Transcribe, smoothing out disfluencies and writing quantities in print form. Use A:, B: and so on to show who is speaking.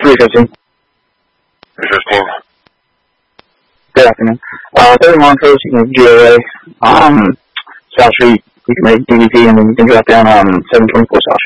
A: 315.
B: 315.
A: Good afternoon. 31 Coast, you can GOA, South Street, you can make DVP, and then you can drop down on 724 South